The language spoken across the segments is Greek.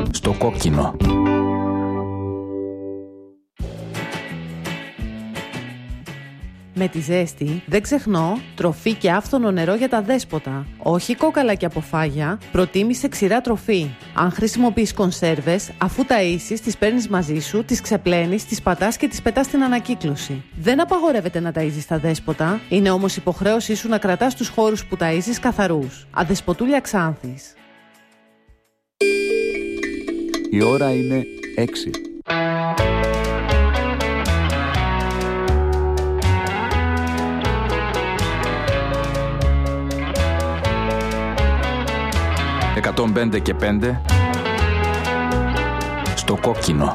Στο κόκκινο. Με τη ζέστη δεν ξεχνώ τροφή και άφθονο νερό για τα δέσποτα. Όχι κόκαλα και αποφάγια, προτίμησε ξηρά τροφή. Αν χρησιμοποιείς κονσέρβες, αφού ταΐσεις, τις παίρνεις μαζί σου, τις ξεπλένεις, τις πατάς και τις πετάς στην ανακύκλωση. Δεν απαγορεύεται να ταΐζεις τα δέσποτα, είναι όμως υποχρέωσή σου να κρατάς τους χώρους που ταΐζεις καθαρούς. Αδεσποτούλια Ξάνθης. Η ώρα είναι 6. «105 και 5» στο κόκκινο.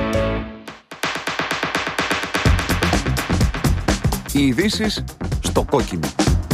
Οι ειδήσεις στο κόκκινο.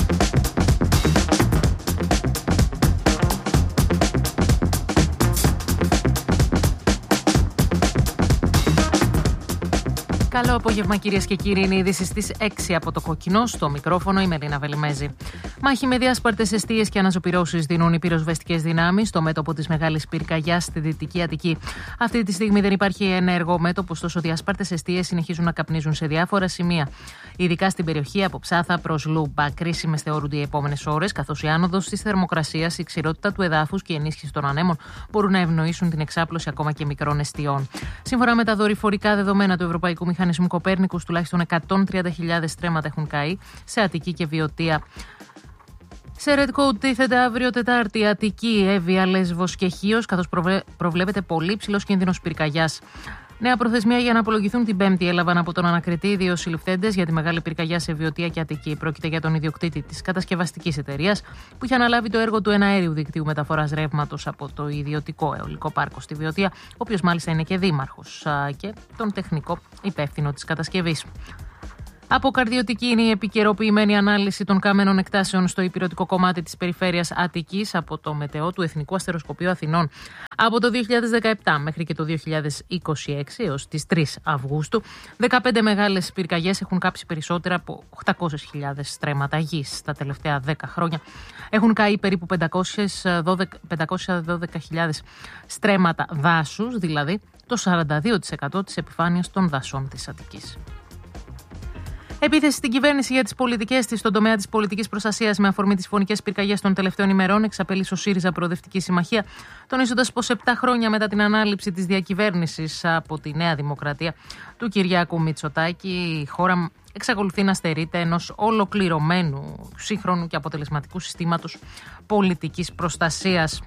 Καλό απόγευμα, κυρίες και κύριοι. Είναι η είδηση στις 6 από το κόκκινο. Στο μικρόφωνο η Μελίνα Βελιμέζη. Μάχη με διάσπαρτες εστίες και αναζωπυρώσεις δίνουν οι πυροσβεστικές δυνάμεις στο μέτωπο της Μεγάλης Πυρκαγιάς στη Δυτική Αττική. Αυτή τη στιγμή δεν υπάρχει ενεργό μέτωπο, ωστόσο διάσπαρτες εστίες συνεχίζουν να καπνίζουν σε διάφορα σημεία. Ειδικά στην περιοχή από Ψάθα προς Λούμπα. Κρίσιμες θεωρούνται οι επόμενες ώρες, καθώς η άνοδος της θερμοκρασίας, η ξηρότητα του εδάφους και η ενίσχυση των ανέμων μπορούν να ευνοήσουν την εξάπλωση ακόμα και μικρών εστιών. Σύμφωνα με τα δορυφορικά δεδομένα του Ευρωπαϊκού Μηχανισμού Κοπέρνικους, τουλάχιστον 130.000 στρέμματα έχουν καεί σε Αττική και Βιωτία. Σε Red Code τίθεται αύριο Τετάρτη Αττική, Εύβοια, Λέσβος και Χίος, καθώς προβλέπεται πολύ ψηλός κίνδυνος πυρκαγιάς. Νέα προθεσμία για να απολογηθούν την Πέμπτη έλαβαν από τον ανακριτή 2 συλληφθέντες για τη μεγάλη πυρκαγιά σε Βιωτία και Αττική. Πρόκειται για τον ιδιοκτήτη της κατασκευαστικής εταιρείας που είχε αναλάβει το έργο του εναέριου δικτύου μεταφοράς ρεύματος από το ιδιωτικό αιωλικό πάρκο στη Βιωτία, ο οποίος μάλιστα είναι και δήμαρχος, και τον τεχνικό υπεύθυνο της κατασκευής. Αποκαρδιωτική είναι η επικαιροποιημένη ανάλυση των καμένων εκτάσεων στο υπηρετικό κομμάτι της περιφέρειας Αττικής από το ΜΕΤΕΟ του Εθνικού Αστεροσκοπείου Αθηνών. Από το 2017 μέχρι και το 2026 έως τις 3 Αυγούστου, 15 μεγάλες πυρκαγιές έχουν κάψει περισσότερα από 800.000 στρέμματα γης. Τα τελευταία 10 χρόνια έχουν καεί περίπου 512.000 στρέμματα δάσους, δηλαδή το 42% της επιφάνειας των δασών της Αττικής. Επίθεση στην κυβέρνηση για τις πολιτικές της στον τομέα της πολιτικής προστασίας με αφορμή τις φωνικές πυρκαγιές των τελευταίων ημερών εξαπέλυσε ο ΣΥΡΙΖΑ Προοδευτική Συμμαχία, τονίζοντας πως 7 χρόνια μετά την ανάληψη της διακυβέρνησης από τη Νέα Δημοκρατία του Κυριάκου Μητσοτάκη, η χώρα εξακολουθεί να στερείται ενός ολοκληρωμένου, σύγχρονου και αποτελεσματικού συστήματος πολιτικής προστασίας.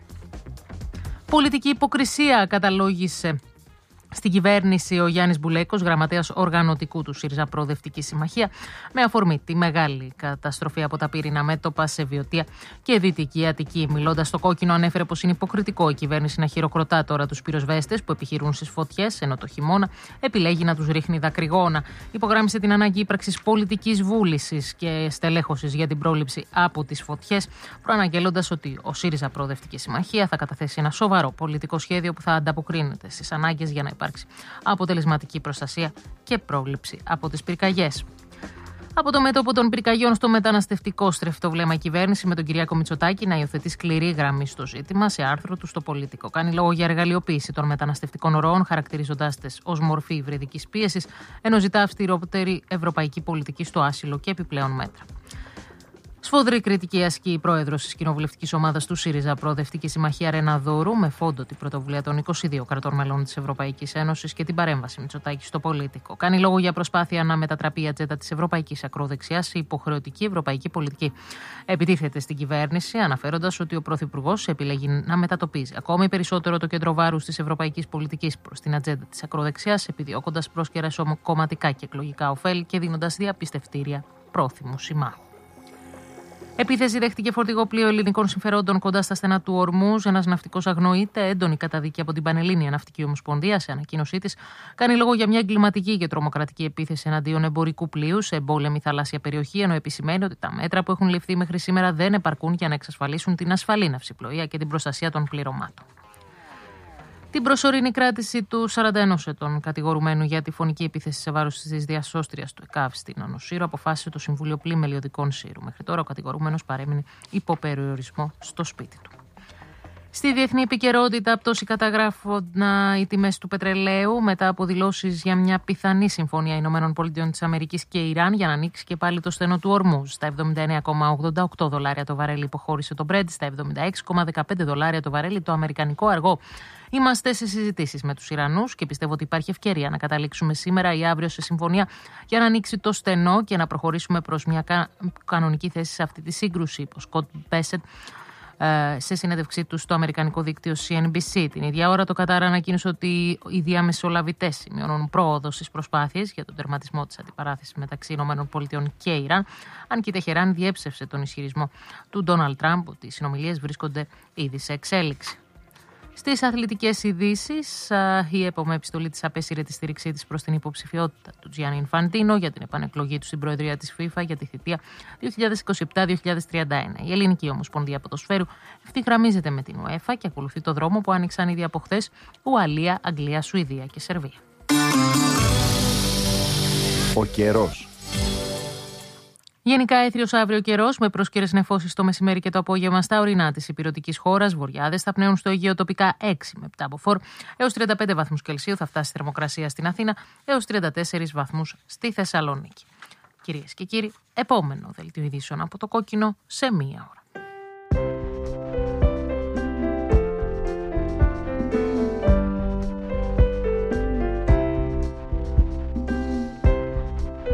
Πολιτική υποκρισία καταλόγησε στην κυβέρνηση ο Γιάννης Μπουλέκος, γραμματέας οργανωτικού του ΣΥΡΙΖΑ Προοδευτική Συμμαχία, με αφορμή τη μεγάλη καταστροφή από τα πύρινα μέτωπα σε Βιωτία και Δυτική Αττική. Μιλώντας στο κόκκινο, ανέφερε πως είναι υποκριτικό η κυβέρνηση να χειροκροτά τώρα τους πυροσβέστες που επιχειρούν στις φωτιές, ενώ το χειμώνα επιλέγει να τους ρίχνει δακρυγόνα. Υπογράμμισε την ανάγκη ύπραξης πολιτικής βούλησης και στελέχωσης για την πρόληψη από τις φωτιές, προαναγγέλλοντας ότι ο ΣΥΡΙΖΑ Προοδευτική Συμμαχία θα καταθέσει ένα σοβαρό πολιτικό σχέδιο που θα ανταποκρίνεται στις ανάγκες για να υπάρξει αποτελεσματική προστασία και πρόληψη από τις πυρκαγιές. Από το μέτωπο των πυρκαγιών στο μεταναστευτικό στρέφει το βλέμμα η κυβέρνηση, με τον Κυριάκο Μητσοτάκη να υιοθετεί σκληρή γραμμή στο ζήτημα σε άρθρο του στο Πολίτικο. Κάνει λόγο για εργαλειοποίηση των μεταναστευτικών ροών, χαρακτηρίζοντάς τες ως μορφή υβριδικής πίεσης, ενώ ζητά αυστηρότερη ευρωπαϊκή πολιτική στο άσυλο και επιπλέον μέτρα. Σφόδρη κριτική ασκεί η πρόεδρος της κοινοβουλευτικής ομάδας του ΣΥΡΙΖΑ Προοδευτική Συμμαχία Ρένα Δούρου, με φόντο την πρωτοβουλία των 22 κρατών μελών της Ευρωπαϊκής Ένωσης και την παρέμβαση Μητσοτάκη στο Πολίτικο. Κάνει λόγο για προσπάθεια να μετατραπεί η ατζέντα της ευρωπαϊκής ακροδεξιάς σε υποχρεωτική ευρωπαϊκή πολιτική. Επιτίθεται στην κυβέρνηση, αναφέροντας ότι ο Πρωθυπουργός επιλέγει να μετατοπίζει ακόμη περισσότερο το κέντρο βάρους της ευρωπαϊκής πολιτικής προς την ατζέντα της ακροδεξιάς, επιδιώκοντας πρόσκαιρα κομματικά και εκλογικά ωφέλη και δίνοντας διαπιστευτήρια πρόθυμου συμμάχου. Επίθεση δέχτηκε φορτηγό πλοίο ελληνικών συμφερόντων κοντά στα στενά του Ορμούζ. Ένας ναυτικός αγνοείται, έντονη καταδίκη από την Πανελλήνια Ναυτική Ομοσπονδία σε ανακοίνωσή της. Κάνει λόγο για μια εγκληματική και τρομοκρατική επίθεση εναντίον εμπορικού πλοίου σε εμπόλεμη θαλάσσια περιοχή, ενώ επισημαίνει ότι τα μέτρα που έχουν ληφθεί μέχρι σήμερα δεν επαρκούν για να εξασφαλίσουν την ασφαλή ναυσιπλοεία και την προστασία των πληρωμάτων. Την προσωρινή κράτηση του 41 ετών κατηγορουμένου για τη φωνική επίθεση σε βάρος της διασώστριας του ΕΚΑΒ στην Άνω Σύρου αποφάσισε το Συμβούλιο Πλημελιωδικών Σύρου. Μέχρι τώρα ο κατηγορούμενος παρέμεινε υπό περιορισμό στο σπίτι του. Στη διεθνή επικαιρότητα, πτώση καταγράφουν οι τιμές του πετρελαίου μετά από δηλώσεις για μια πιθανή συμφωνία ΗΠΑ και Ιράν για να ανοίξει και πάλι το στενό του Ορμούζ. Στα $79,88 το βαρέλι υποχώρησε το Brent, στα $76,15 το βαρέλι το αμερικανικό αργό. Είμαστε σε συζητήσεις με τους Ιρανούς και πιστεύω ότι υπάρχει ευκαιρία να καταλήξουμε σήμερα ή αύριο σε συμφωνία για να ανοίξει το στενό και να προχωρήσουμε προς μια κανονική θέση σε αυτή τη σύγκρουση, είπε ο Σκοτ Μπέσετ σε συνέντευξή του στο αμερικανικό δίκτυο CNBC. Την ίδια ώρα το Κατάρ ανακοίνωσε ότι οι διαμεσολαβητές σημειώνουν πρόοδο στις προσπάθειες για τον τερματισμό της αντιπαράθεσης μεταξύ ΗΠΑ και Ιράν, αν και η Τεχεράν διέψευσε τον ισχυρισμό του Ντόναλντ Τραμπ ότι οι συνομιλίες βρίσκονται ήδη σε εξέλιξη. Στις αθλητικές ειδήσεις, η ΕΠΟ με επιστολή της απέσυρε τη στήριξή της προς την υποψηφιότητα του Τζιάννη Ινφαντίνο για την επανεκλογή του στην Προεδρία της FIFA για τη θητεία 2027-2031. Η Ελληνική Ομοσπονδία Ποδοσφαίρου ευθυγραμμίζεται με την UEFA και ακολουθεί το δρόμο που άνοιξαν ήδη από χθες Ουαλία, Αγγλία, Σουηδία και Σερβία. Ο καιρός. Γενικά έθριος αύριο καιρός με πρόσκαιρες νεφώσεις το μεσημέρι και το απόγευμα στα ορεινά της υπηρετικής χώρας. Βορειάδες θα πνέουν στο Αιγαίο τοπικά 6 με 7 μποφόρ έως 35 βαθμούς Κελσίου θα φτάσει η θερμοκρασία στην Αθήνα έως 34 βαθμούς στη Θεσσαλονίκη. Κυρίες και κύριοι, επόμενο δελτίο ειδήσεων από το Κόκκινο σε μία ώρα.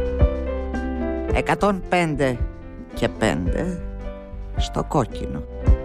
«105 και 5 στο Κόκκινο».